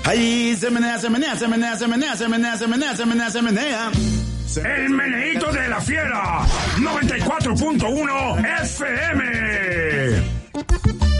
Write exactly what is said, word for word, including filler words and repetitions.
Ahí se menea, se menea, se menea, se menea, se menea, se menea, se menea, se menea. El meneíto de la fiera, noventa y cuatro punto uno F M.